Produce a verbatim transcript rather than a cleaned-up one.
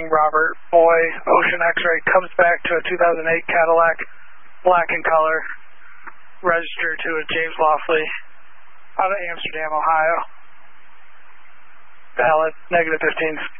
Robert Boy, Ocean X-ray, comes back to a two thousand eight Cadillac, black in color, registered to a James Laughley, out of Amsterdam, Ohio. Valid, negative fifteen.